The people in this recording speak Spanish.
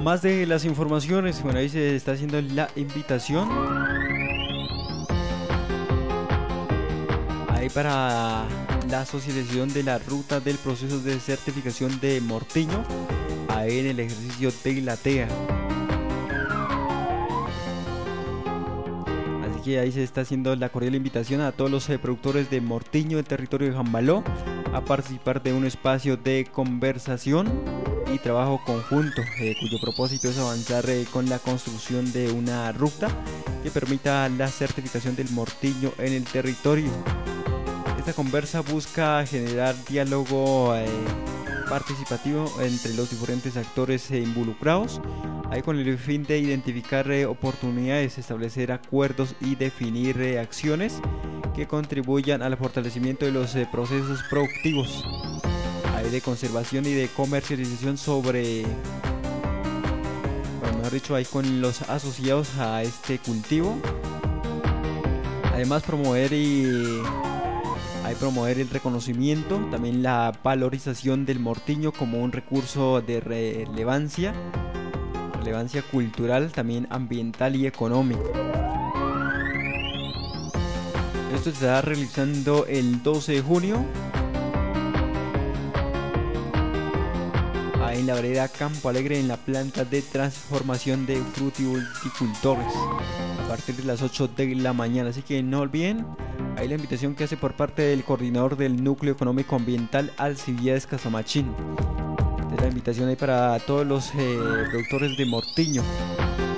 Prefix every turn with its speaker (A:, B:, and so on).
A: Más de las informaciones, bueno, ahí se está haciendo la invitación ahí para la asociación de la ruta del proceso de certificación de Mortiño ahí en el ejercicio de la TEA. Así que ahí se está haciendo la cordial invitación a todos los productores de Mortiño, del territorio de Jambaló, a participar de un espacio de conversación y trabajo conjunto, cuyo propósito es avanzar con la construcción de una ruta que permita la certificación del Mortiño en el territorio. Esta conversa busca generar diálogo participativo entre los diferentes actores involucrados, ahí con el fin de identificar oportunidades, establecer acuerdos y definir acciones que contribuyan al fortalecimiento de los procesos productivos de conservación y de comercialización sobre, bueno, mejor dicho, ahí con los asociados a este cultivo. Además promover el reconocimiento, también la valorización del Mortiño como un recurso de relevancia cultural, también ambiental y económica. Esto se estará realizando el 12 de junio en la vereda Campo Alegre, en la planta de transformación de fruticultores, a partir de las 8 de la mañana. Así que no olviden, ahí la invitación que hace por parte del coordinador del Núcleo Económico Ambiental, Alcibiades Casamachín. Es la invitación ahí para todos los productores de Mortiño.